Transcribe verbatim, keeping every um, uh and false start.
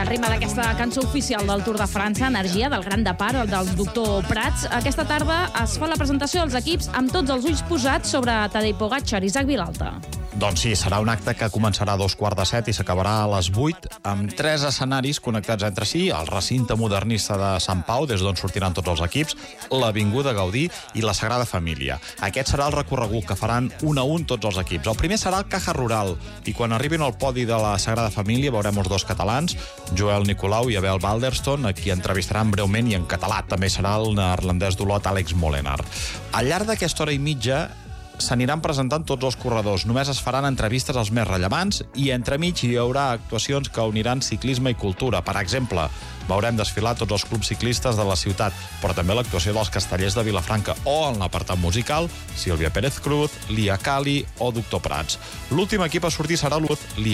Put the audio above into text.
al ritme d'aquesta cançó oficial del Tour de França, Energia, del Gran Depart, el del doctor Prats. Aquesta tarda es fa la presentació dels equips amb tots els ulls posats sobre Tadej Pogačar i Isaac Vilalta. Doncs sí, serà un acte que començarà a dos quarts de set i s'acabarà a les vuit, amb tres escenaris connectats entre si, el recinte modernista de Sant Pau, des d'on sortiran tots els equips, l'Avinguda Gaudí i la Sagrada Família. Aquest serà el recorregut que faran un a un tots els equips. El primer serà el Caja Rural, i quan arribin al podi de la Sagrada Família veurem els dos catalans, Joel Nicolau i Abel Balderston, a qui entrevistaran breument i en català. També serà el neerlandès d'Olot, Àlex Molenaar. Al llarg d'aquesta hora i mitja s'aniran presentant tots els corredors. Només es faran entrevistes als més rellevants i entremig hi haurà actuacions que uniran ciclisme i cultura. Per exemple, veurem desfilar tots els clubs ciclistes de la ciutat, però també l'actuació dels Castellers de Vilafranca o, en l'apartat musical, Sílvia Pérez Cruz, Lia Cali o doctor Prats. L'últim equip a sortir serà l'U